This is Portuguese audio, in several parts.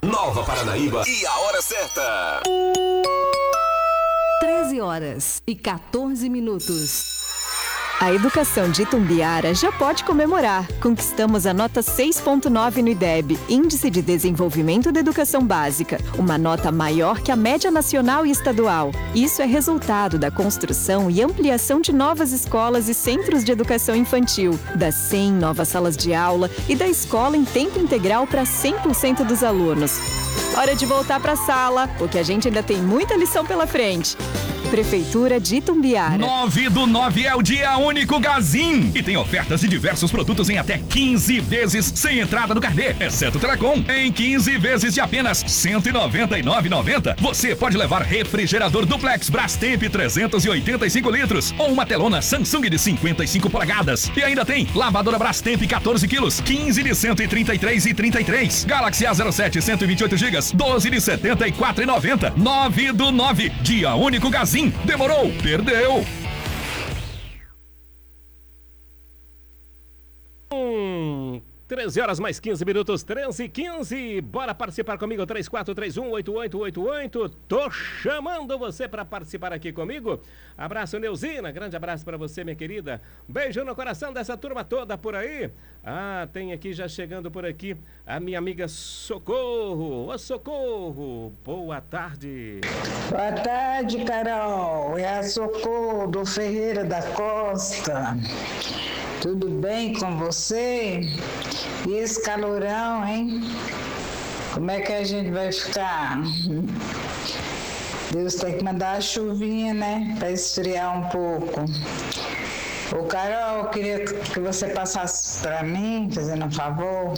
Nova Paranaíba e a hora certa. 13h14. A educação de Itumbiara já pode comemorar. Conquistamos a nota 6.9 no IDEB, Índice de Desenvolvimento da Educação Básica, uma nota maior que a média nacional e estadual. Isso é resultado da construção e ampliação de novas escolas e centros de educação infantil, das 100 novas salas de aula e da escola em tempo integral para 100% dos alunos. Hora de voltar para a sala, porque a gente ainda tem muita lição pela frente. Prefeitura de Itumbiara. 9/9 é o dia único Gazin. E tem ofertas de diversos produtos em até 15 vezes sem entrada no carnê, exceto Telecom. Em 15 vezes de apenas R$ 199,90. Você pode levar refrigerador duplex Brastemp 385 litros ou uma telona Samsung de 55 polegadas. E ainda tem lavadora Brastemp 14 quilos, 15 de 133,33. Galaxy A07 128 GB, 12 de 74,90. 9/9, dia único Gazin. Demorou, perdeu. 13h mais 15 minutos, 13h15. Bora participar comigo, 34318888. Tô chamando você para participar aqui comigo. Abraço, Neuzina, grande abraço para você, minha querida. Beijo no coração dessa turma toda por aí. Tem aqui, já chegando por aqui, a minha amiga Socorro. Ô, Socorro, boa tarde. Boa tarde, Carol. É a Socorro do Ferreira da Costa. Tudo bem com você? E esse calorão, hein? Como é que a gente vai ficar? Deus tem que mandar a chuvinha, né? Para esfriar um pouco. Ô, Carol, eu queria que você passasse para mim, fazendo um favor,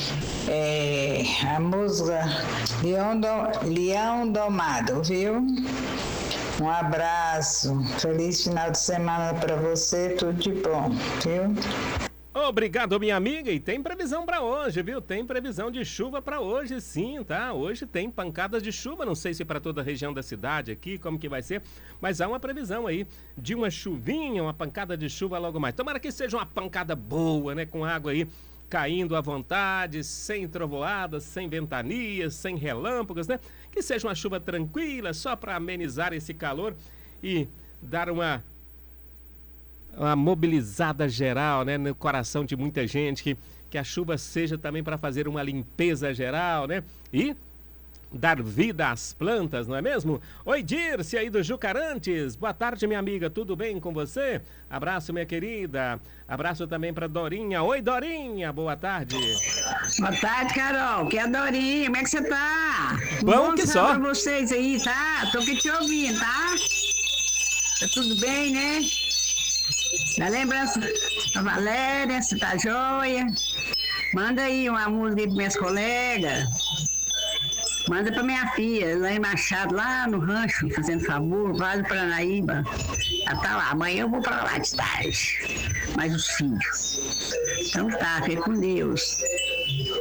a música Leão Domado, viu? Um abraço, feliz final de semana para você, tudo de bom, viu? Obrigado, minha amiga, e tem previsão para hoje, viu? Tem previsão de chuva para hoje, sim, tá? Hoje tem pancadas de chuva, não sei se para toda a região da cidade aqui, como que vai ser, mas há uma previsão aí de uma chuvinha, uma pancada de chuva logo mais. Tomara que seja uma pancada boa, né? Com água aí caindo à vontade, sem trovoadas, sem ventanias, sem relâmpagos, né? Que seja uma chuva tranquila, só para amenizar esse calor e dar uma mobilizada geral, né, no coração de muita gente, que a chuva seja também para fazer uma limpeza geral, né, e dar vida às plantas, não é mesmo? Oi, Dirce, aí do Jucarantes. Boa tarde, minha amiga, tudo bem com você? Abraço, minha querida. Abraço também para Dorinha. Oi, Dorinha, boa tarde. Boa tarde, Carol, que é a Dorinha, como é que você tá? Bom que só. Pra vocês aí, tá? Tô aqui te ouvindo, tá? Tá tudo bem, né? Dá lembrança pra Valéria, você tá joia? Manda aí uma música aí para minhas colegas. Manda pra minha filha, lá em Machado, lá no rancho, fazendo favor, Vale do Paranaíba. Ela tá lá, amanhã eu vou pra lá de tarde. Mais os filhos. Então tá, fica com Deus.